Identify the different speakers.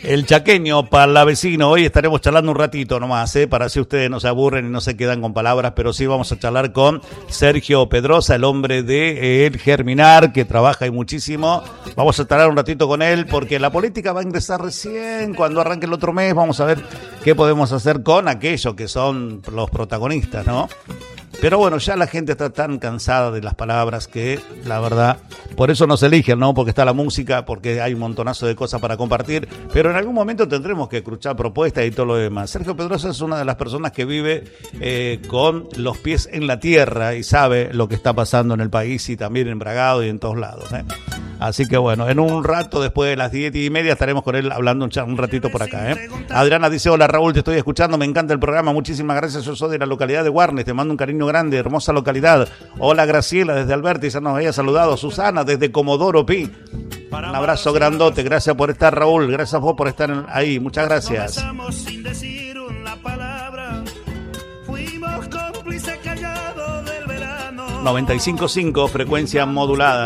Speaker 1: El chaqueño palavecino. Hoy estaremos charlando un ratito nomás, para si ustedes no se aburren y no se quedan con palabras, pero sí vamos a charlar con Sergio Pedrosa, el hombre de El Germinar, que trabaja y muchísimo. Vamos a charlar un ratito con él porque la política va a ingresar recién cuando arranque el otro mes. Vamos a ver qué podemos hacer con aquellos que son los protagonistas, ¿no? Pero bueno, ya la gente está tan cansada de las palabras que, la verdad, por eso nos eligen, ¿no? Porque está la música, porque hay un montonazo de cosas para compartir, pero en algún momento tendremos que escuchar propuestas y todo lo demás. Sergio Pedrosa es una de las personas que vive con los pies en la tierra y sabe lo que está pasando en el país y también en Bragado y en todos lados, Así que bueno, en un rato, después de las 10:30, estaremos con él hablando un ratito por acá, Adriana dice, hola Raúl, te estoy escuchando, me encanta el programa, muchísimas gracias, yo soy de la localidad de Warnes, te mando un cariño grande, hermosa localidad. Hola Graciela desde Alberti, ya nos había saludado. Susana desde Comodoro Pi. Un abrazo grandote, gracias por estar Raúl, gracias a vos por estar ahí, muchas gracias. 95.5, frecuencia modulada.